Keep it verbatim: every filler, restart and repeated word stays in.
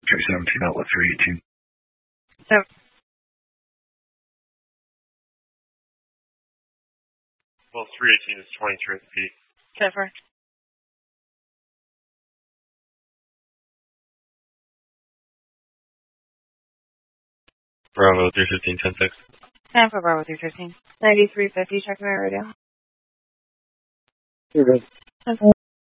three seventeen, outlet three eighteen. So, well, three eighteen is twenty-three at the peak. Zephyr. Bravo, three fifteen, ten six. San for Bravo three fifteen. ninety-three fifty, check my radio. You're good. Okay.